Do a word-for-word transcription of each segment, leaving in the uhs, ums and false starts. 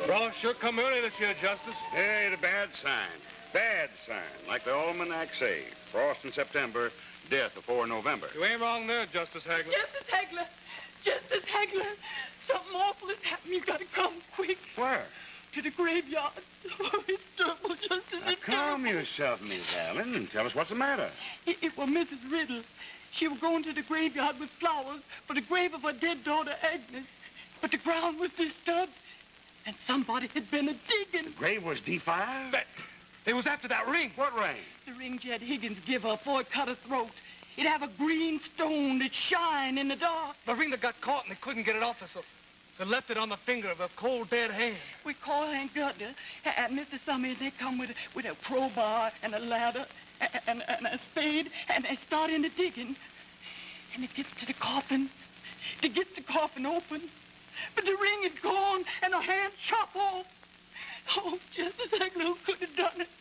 Frost sure come early this year, Justice. Hey, the bad sign. Bad sign. Like the almanac say. Frost in September, death before November. You ain't wrong there, Justice Hagler. Justice Hagler! Justice Hagler! Something awful has happened. You gotta come quick. Where? To the graveyard. Oh, it's terrible, Justice. Now, It's calm terrible. yourself, Miss Allen, and tell us what's the matter. It, it was Missus Riddle. She was going to the graveyard with flowers for the grave of her dead daughter, Agnes. But the ground was disturbed, and somebody had been a-digging. The grave was defiled? But it was after that ring. What ring? The ring Jed Higgins give her before it cut her throat. It have a green stone that shine in the dark. The ring that got caught and they couldn't get it off her, so, so left it on the finger of a cold, dead hand. We called Aunt Gutler, and Mister Summers, they come with, with a crowbar and a ladder and, and, and a spade, and they start in the digging. And it gets to the coffin. It gets the coffin open. But the ring is gone, and her hand chopped off. Oh, Justice Hagler, who could have done it?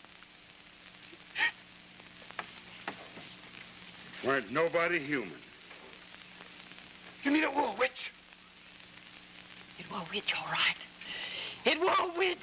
Weren't nobody human. You mean it were a witch? It was a witch, all right. It was a witch.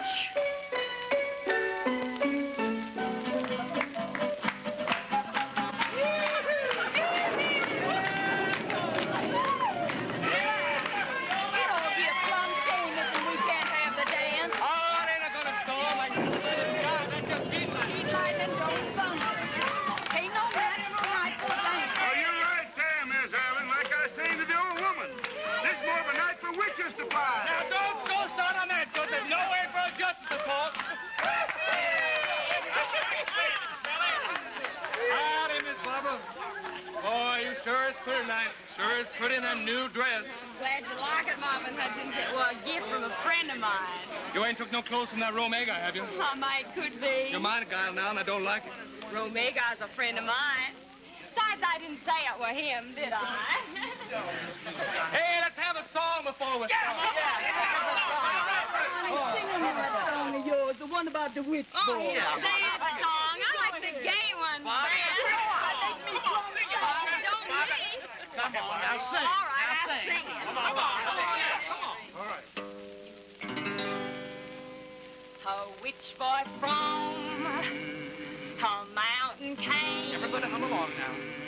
Pretty nice. Sure is pretty in that new dress. Glad you like it, Marvin Hutchins. It was a gift from a friend of mine. You ain't took no clothes from that Romega, have you? I might could be. You're mine, guy, now, and I don't like it. Romega's a friend of mine. Besides, I didn't say it were him, did I? Hey, let's have a song before we Yeah, start. yeah, Honey, sing me that song of yours, the one about the witch Oh, boy. yeah. Sad song. I like the gay one. Bobby. That makes me cry. Don't me. Come on, now sing. All right, now I'll sing. sing it. Come on, come on, come on. All right. A witch boy from a mountain came. Everybody hum along now.